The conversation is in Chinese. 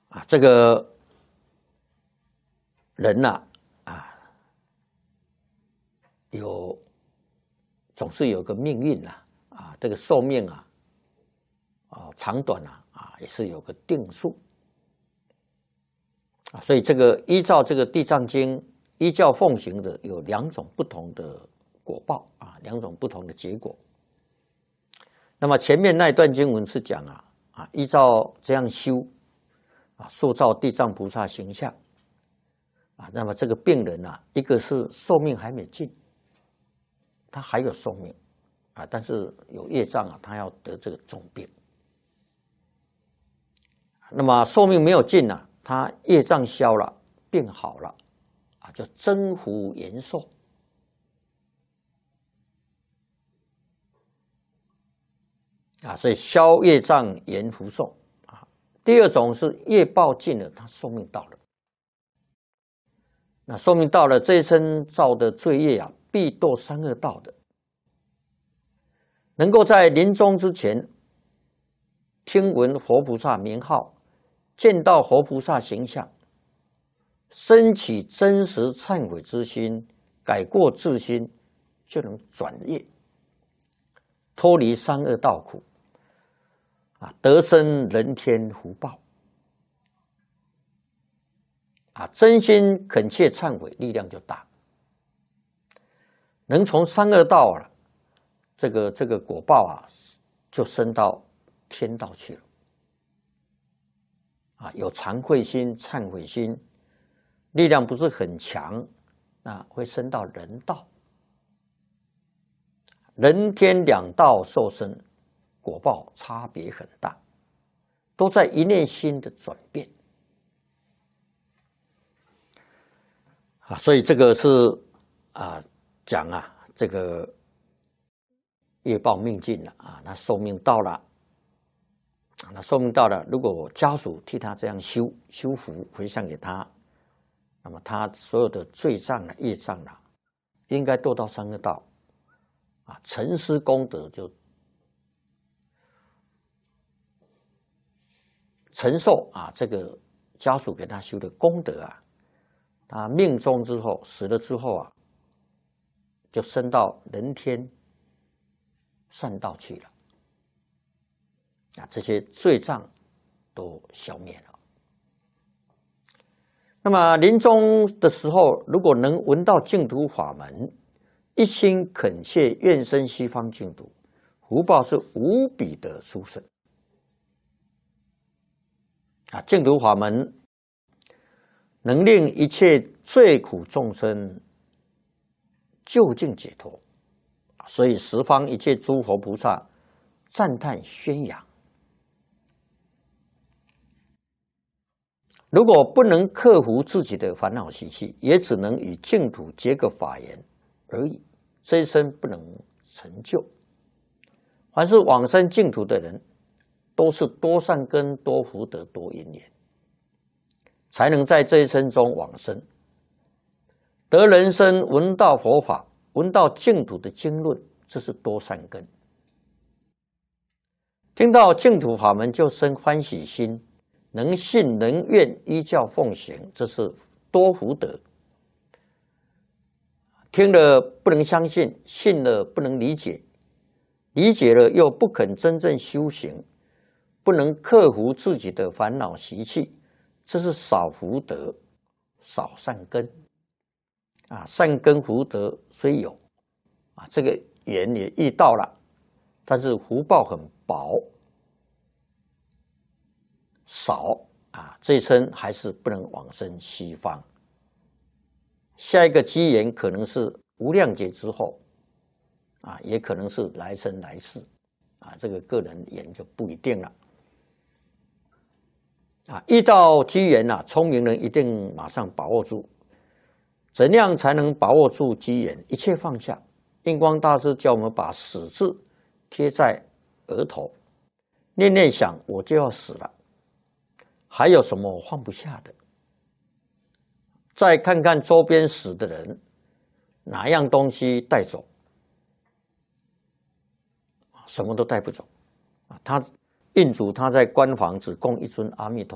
这个人呐总是有个命运这个寿命长短也是有个定数所以这个依照这个《地藏经》依教奉行的有2种不同的果报2种不同的结果。那么前面那一段经文是讲依照这样修塑造地藏菩萨形象那么这个病人一个是寿命还没尽，他还有寿命但是有业障他要得这个重病。那么寿命没有尽他业障消了，病好了就增福延寿。所以消业障延福寿第2种是业报尽了，他寿命到了。那寿命到了，这一生造的罪业必堕三恶道的。能够在临终之前听闻佛菩萨名号，见到佛菩萨形象，升起真实忏悔之心，改过自新，就能转业，脱离三恶道苦得生人天福报真心恳切忏悔，力量就大，能从三恶道这个果报就升到天道去了有惭愧心、忏悔心，力量不是很强会升到人道。人天2道受生，果报差别很大，都在一念心的转变所以这个是讲这个业报命尽了那寿命到了如果家属替他这样修福回向给他，那么他所有的罪障业障应该堕到三恶道承施功德，就承受这个家属给他修的功德他命终之后死了之后就升到人天善道去了这些罪障都消灭了。那么临终的时候，如果能闻到净土法门，一心恳切愿生西方净土，福报是无比的殊胜净土法门能令一切罪苦众生究竟解脱，所以十方一切诸佛菩萨赞叹宣扬。如果不能克服自己的烦恼习气，也只能与净土结个法缘而已，这一生不能成就。凡是往生净土的人，都是多善根、多福德、多因缘，才能在这一生中往生，得人生闻到佛法，闻到净土的经论，这是多善根。听到净土法门就生欢喜心，能信能愿依教奉行，这是多福德。听了不能相信，信了不能理解，理解了又不肯真正修行，不能克服自己的烦恼习气，这是少福德、少善根善根福德虽有这个缘也遇到了，但是福报很薄少这一生还是不能往生西方。下一个机缘可能是无量劫之后也可能是来生来世这个个人缘就不一定了遇到机缘聪明人一定马上把握住。怎样才能把握住机缘？一切放下。印光大师叫我们把死字贴在额头，念念想我就要死了，还有什么我放不下的？再看看周边死的人，哪样东西带走？什么都带不走。印主他在关房只供一尊阿弥陀